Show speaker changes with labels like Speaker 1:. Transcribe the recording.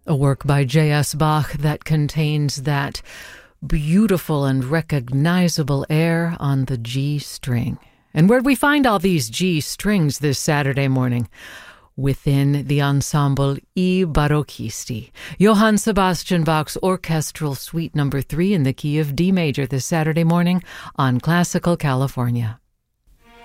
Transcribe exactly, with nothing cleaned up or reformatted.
Speaker 1: a work by J S. Bach that contains that beautiful and recognizable air on the G string. And where'd we find all these G strings this Saturday morning? Within the ensemble I Barocchisti, Johann Sebastian Bach's Orchestral Suite Number three in the key of D major this Saturday morning on Classical California.